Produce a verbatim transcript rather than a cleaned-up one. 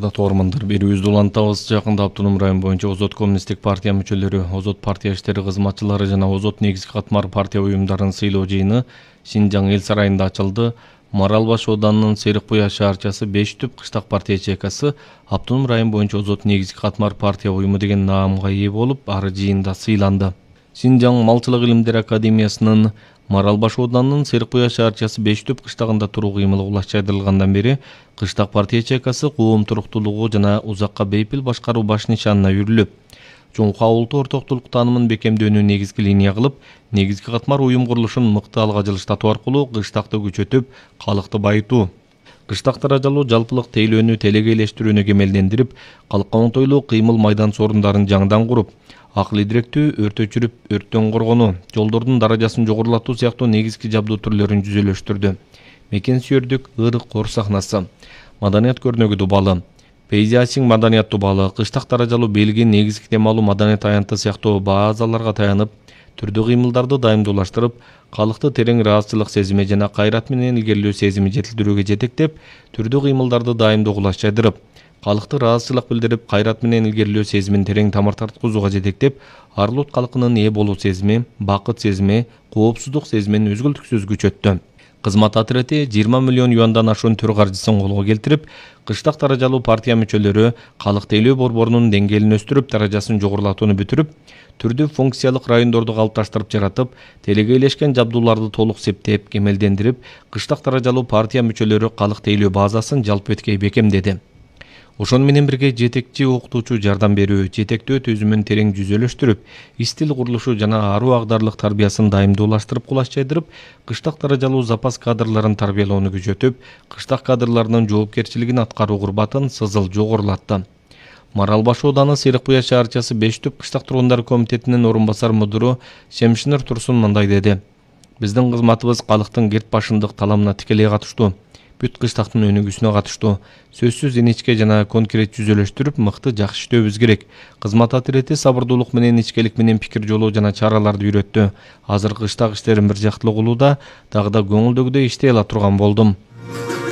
урматтуу көрөрмандар, берүүбүздү улантабыз. Жакында Автоном район боюнча Озот коммунисттик партия мүчөлөрү, Озот партия иштери кызматчылары жана Озот негизги катмар партия уюмдарын сыйлоо жыйыны Шинжаң эл сарайында ачылды. Маралбаш ауданынын Серикбуя шаарчасы беш түп кыштак партия ячейкасы Автоном район боюнча Озот негизги катмар партия уюму деген наамга ээ болуп, ары жыйында сыйланды. Шинжаң малчылык илимдер академиясынын Маралбаш ауданынын Серикбуя шаарчасы беш түп кыштагында туруу кыймылы улас жайдырылгандан бери кыштак партия ячейкасы коом туруктуулугу жана узакка бейпил башкаруу баш нишанына үйрүлүп, чоңку улуттуу ортоктулук таанымын бекемдөөнү негизги линия кылып, негизги катмар уюм курулушун мыкты алга жылыштатуу аркылуу кыштакты күчөтүп, калыкты байытуу, кыштак даражалуу жалпылык тейлөөнү телегейлештирүүнү кемелдендирип, калкка оңтойлуу кыймыл майдан сорундарын жаңдан куруп, акыл идиректүү өрт өчүрүп, өрттөн коргонуу, жолдордун даражасын жогорулатуу сыяктуу негизги жабдуу түрлөрүн жүзөлөштүрдү. Мекен сүйөрдүк ырык кор сахнасы, маданият көрнөгү дубалы, пейзаждык маданият дубалы, кыштак даражалуу белги, негизги темалуу маданият аянты сыяктуу базаларга таянып, түрдүү кыймылдарды дайымдуулаштырып, калыкты терең ыраазычылык сезими жана кайрат менен илгерилөө сезими жетилдирүүгө жетектеп, түрдүү кыймылдарды дайымдуу кулаш жайдырып, калыкты ыраазычылык билдирип, кайрат менен илгерилөө сезимин терең тамыр тарткызууга жетектеп, Арлут калкынын ээ болуу сезими, бакыт сезими, коопсуздук сезимин үзгүлтүксүз күчөттү. Кызмат отряды жыйырма миллион юандан ашуун төр каржысын колго келтирип, кыштак даражалуу партия мүчөлөрү калык тейлөө борборунун деңгээлин өстүрүп, даражасын жогорулатууну бүтүрүп, түрдүү функциялык райондорду калыпташтырып жаратып, телегейлешкен жабдууларды толук септеп, кемелдендирип, кыштак даражалуу партия мүчөлөрү калык тейлөө базасын жалпы эткей бекемдеди. Ошону менен бирге жетекчи окутуучу жардам берүү, жетектөө түзүмүн терең жүзөлөштүрүп, истил курулушу жана аруу агдарлык тарбиясын дайымдуулаштырып, кулаш жайдырып, кыштак даражалуу запас кадрларын тарбиялоону күчөтүп, кыштак кадрларынын жоопкерчилигин аткаруу курбатын сызыл жогорулатты. Маралбаш ауданы Серикбуя шаарчасы беш түп кыштак тургундар комитетинин орун басар мудуру Шемшинер Турсун мындай деди: Биздин кызматыбыз калктын керт башындык таламына тикелей катыштуу. Бүт кыштактын өнүгүүсүнө катыштуу. Сөзсүз инечке жана конкрет жүзөлөштүрүп, мыкты жакшы иштөөбүз керек. Кызмат отряды сабырдуулук менен, ичкелик менен пикир жолоо жана чараларды үйрөттү. Азыр кыштак иштерин бир жактылуу кылууда дагы да көңүлдөгүдөй иштей ала турган болдум.